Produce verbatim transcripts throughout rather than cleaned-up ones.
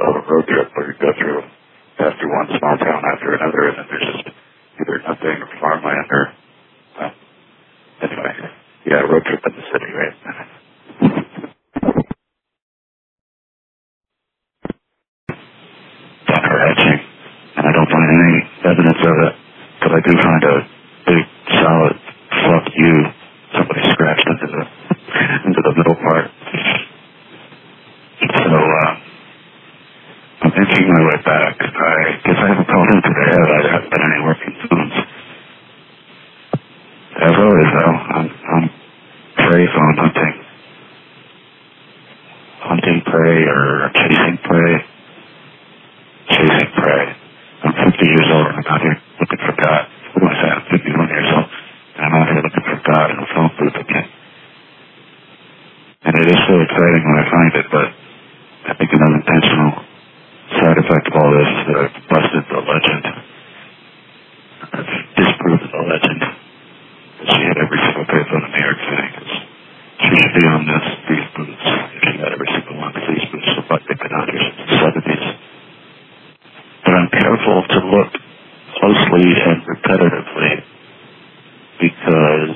a road trip where you go through, pass through one small town after another, and then there's just either nothing or farmland or, well, anyway, yeah, road trip in the city, right? Done her etching, and I don't find any evidence of it, but I do find a big, solid, fuck you, somebody scratched into the, into the middle part. So, uh, I'm inching my way back. I guess I haven't called in today. I haven't been any working phones. As always, though, I'm, I'm prey phone hunting. Hunting prey or chasing prey. Chasing prey. I'm fifty years old and I'm out here looking for God. What do I say? I'm fifty-one years old and I'm out here looking for God in a phone booth again. And it is so exciting when I find it, but I think an unintentional side effect of all this is that I've busted the legend. I've disproved the legend that she had every single payphone in New York City. She should be on this, these booths. If she had every single one of these booths, look like they've been out here since the seventies. But I'm careful to look closely and repetitively because,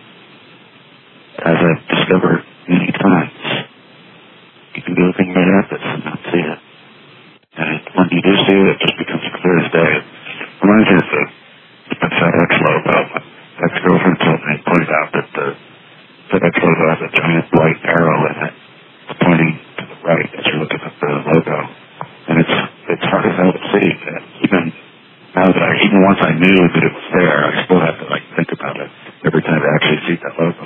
as I've discovered many times, you can be looking right at this and not see it. And it, when you do see it, it just becomes clear as day. It reminds me of the, the FedEx logo. My ex-girlfriend told me, pointed out that the FedEx logo has a giant white arrow in it. It's pointing to the right as you're looking at the logo. And it's it's hard as hell to see. And even now that I, even once I knew that it was there, I still have to like think about it every time I actually see that logo.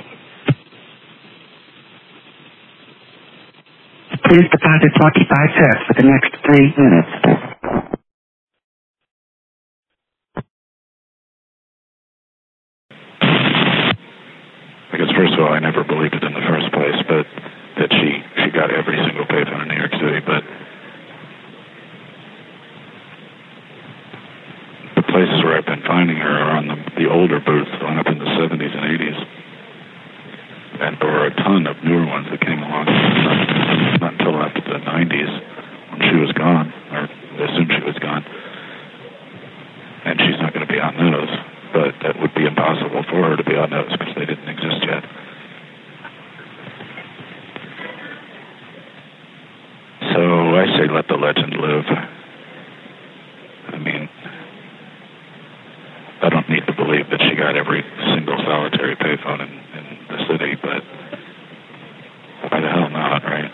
Please deposit twenty-five cents for the next three minutes. I guess, first of all, I never believed it in the first place, but that she, she got every single payphone in New York City, but the places where I've been finding her are on the, the older booths, the one up in the seventies and eighties. And there were a ton of newer ones that came along, not, not until after the nineties, when she was gone, or I assumed she was gone. And she's not going to be on those, but that would be impossible for her to be on those because they didn't exist yet. So I say let the legend live. I mean, I don't need to believe that she got every single solitary payphone in, in the city, but why the hell not, right?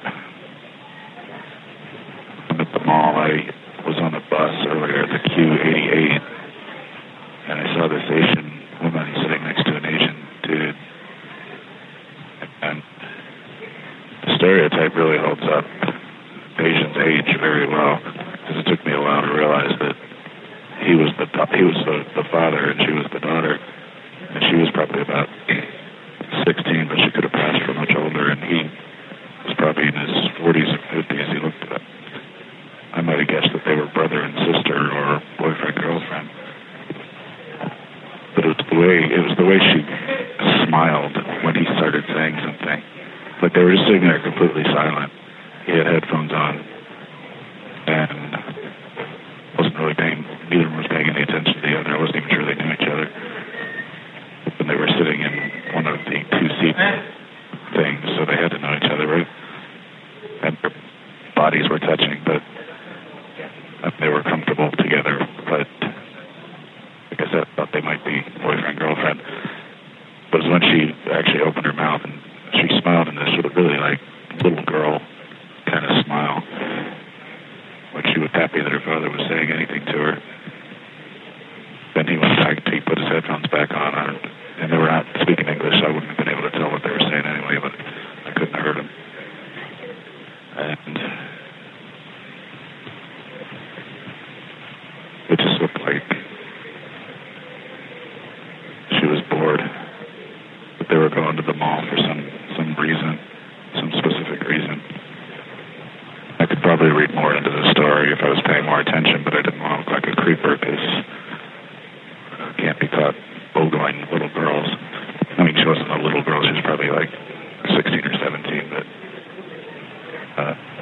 I'm at the mall. I was on a bus earlier at the Q eighty-eight, and I saw this Asian woman sitting next to an Asian dude. And the stereotype really holds up. Asians age very well, because it took me a while to realize that he was the he was the, the father and she was the daughter, and she was probably about sixteen, but she could have passed for much older, and he was probably in his forties or fifties. He looked at it. I might have guessed that they were brother and sister or boyfriend girlfriend, but it was the way it was the way she smiled when he started saying something, like they were just sitting there completely silent. He had headphones on and wasn't really paying, neither of them was paying any attention to the other. I wasn't even sure they knew each other. And they were sitting in one of the two-seat things, so they had to know each other, right? And their bodies were touching, but they were comfortable together. But I guess I thought they might be boyfriend-girlfriend. But it was when she actually opened her mouth and she smiled in this sort of really like little girl kind of smile, like she was happy that her father was saying anything to her. Then he went back, he put his headphones back on, and they were not speaking English, so I wouldn't have been able to tell what they were saying anyway, but I couldn't have heard them. And it just looked like she was bored, but they were going to the mall for some, some reason, some specific reason. I could probably read more into the story if I was paying more attention, but I didn't want to look like a creeper because I can't be caught ogling little girls. I she wasn't a little girl. She was probably like sixteen or seventeen, but uh,